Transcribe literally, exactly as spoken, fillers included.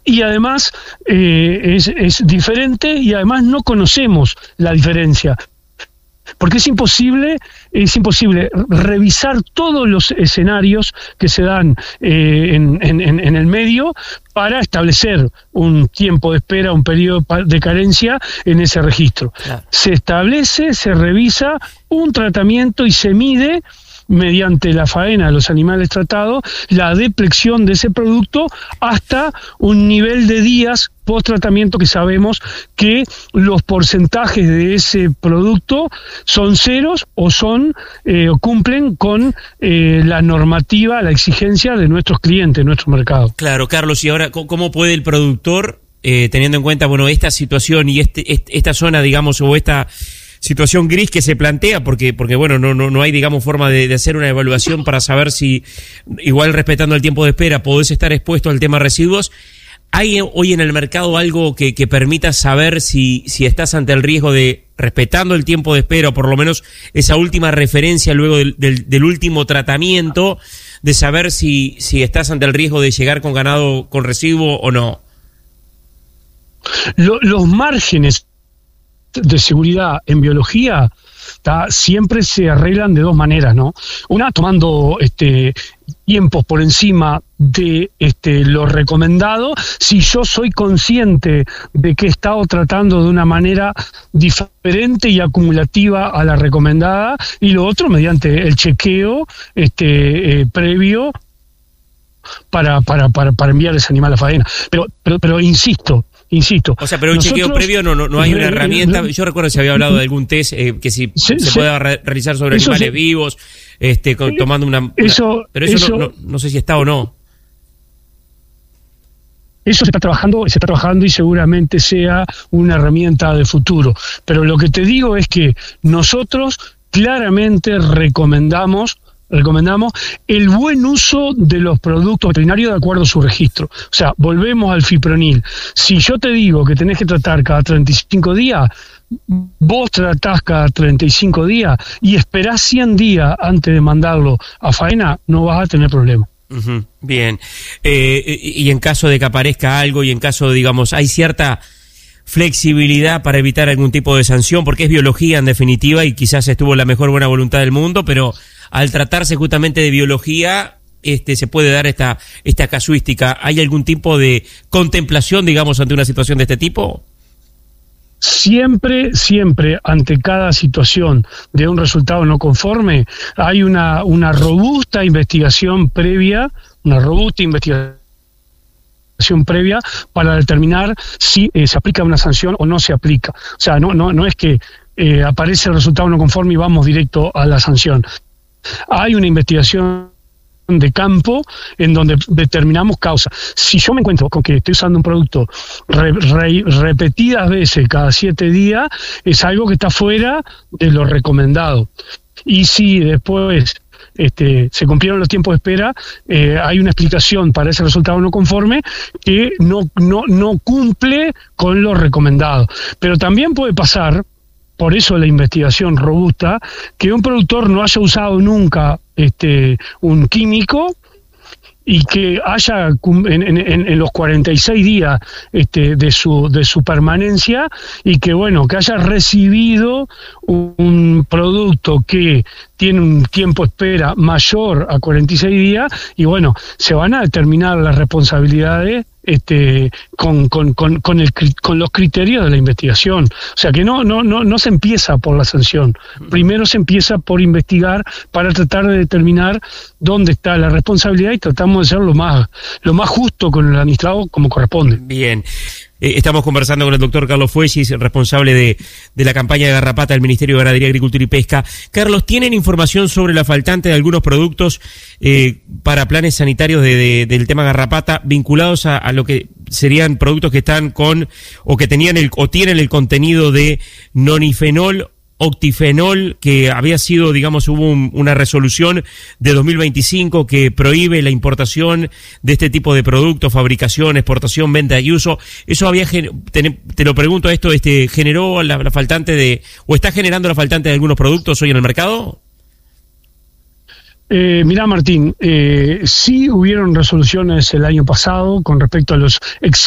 y además eh, es, es diferente y además no conocemos la diferencia. Porque es imposible, es imposible revisar todos los escenarios que se dan eh, en, en, en el medio para establecer un tiempo de espera, un periodo de carencia en ese registro. Claro. Se establece, se revisa un tratamiento y se mide mediante la faena de los animales tratados, la depleción de ese producto hasta un nivel de días post tratamiento que sabemos que los porcentajes de ese producto son ceros o son eh, o cumplen con eh, la normativa, la exigencia de nuestros clientes, de nuestro mercado. Claro, Carlos, y ahora, ¿cómo puede el productor, eh, teniendo en cuenta, bueno, esta situación y este, este esta zona, digamos, o esta situación gris que se plantea, porque porque bueno, no no no hay, digamos, forma de, de hacer una evaluación para saber si, igual respetando el tiempo de espera, podés estar expuesto al tema residuos? ¿Hay hoy en el mercado algo que, que permita saber si, si estás ante el riesgo de, respetando el tiempo de espera, o por lo menos esa última referencia luego del, del, del último tratamiento, de saber si, si estás ante el riesgo de llegar con ganado con residuo o no? Lo, los márgenes de seguridad en biología ta, siempre se arreglan de dos maneras, ¿no? Una, tomando este tiempos por encima de este lo recomendado, si yo soy consciente de que he estado tratando de una manera diferente y acumulativa a la recomendada, y lo otro mediante el chequeo este eh, previo para para para para enviar ese animal a faena. Pero pero pero insisto, Insisto. O sea, pero un chequeo previo no, no, no hay una herramienta. Yo recuerdo que se había hablado de algún test eh, que si se, se pueda re realizar sobre animales se, vivos, este, con, tomando una, una. Eso, pero eso, eso no, no, no sé si está o no. Eso se está trabajando, se está trabajando y seguramente sea una herramienta de futuro. Pero lo que te digo es que nosotros claramente recomendamos. Recomendamos el buen uso de los productos veterinarios de acuerdo a su registro. O sea, volvemos al fipronil. Si yo te digo que tenés que tratar cada treinta y cinco días, vos tratás cada treinta y cinco días y esperás cien días antes de mandarlo a faena, no vas a tener problema. Uh-huh. Bien. Eh, y en caso de que aparezca algo y en caso, digamos, hay cierta flexibilidad para evitar algún tipo de sanción, porque es biología en definitiva y quizás estuvo la mejor buena voluntad del mundo, pero al tratarse justamente de biología, este, se puede dar esta, esta casuística. ¿Hay algún tipo de contemplación, digamos, ante una situación de este tipo? Siempre, siempre, ante cada situación de un resultado no conforme, hay una, una robusta investigación previa, una robusta investigación previa para determinar si eh, se aplica una sanción o no se aplica. O sea, no, no, no es que eh, aparece el resultado no conforme y vamos directo a la sanción. Hay una investigación de campo en donde determinamos causa. Si yo me encuentro con que estoy usando un producto re, re, repetidas veces cada siete días, es algo que está fuera de lo recomendado. Y si después este, se cumplieron los tiempos de espera, eh, hay una explicación para ese resultado no conforme que no, no, no cumple con lo recomendado. Pero también puede pasar, por eso la investigación robusta, que un productor no haya usado nunca este un químico y que haya en, en, en los cuarenta y seis días este, de su de su permanencia, y que bueno, que haya recibido un, un producto que tiene un tiempo de espera mayor a cuarenta y seis días, y bueno, se van a determinar las responsabilidades este con con con con, el, con los criterios de la investigación. O sea que no no no no se empieza por la sanción. Primero se empieza por investigar para tratar de determinar dónde está la responsabilidad y tratamos de ser lo más lo más justo con el administrado como corresponde. Bien. Eh, estamos conversando con el doctor Carlos Fuesis, responsable de, de la campaña de garrapata del Ministerio de Ganadería, Agricultura y Pesca. Carlos, ¿tienen información sobre la faltante de algunos productos eh, para planes sanitarios de, de, del tema garrapata vinculados a, a lo que serían productos que están con o que tenían el o tienen el contenido de nonifenol, octifenol, que había sido, digamos, hubo un, una resolución de dos mil veinticinco que prohíbe la importación de este tipo de productos, fabricación, exportación, venta y uso? Eso había, te, te lo pregunto, esto este generó la, la faltante de, o está generando la faltante de algunos productos hoy en el mercado. Eh, mirá, Martín, eh, sí hubieron resoluciones el año pasado con respecto a los ex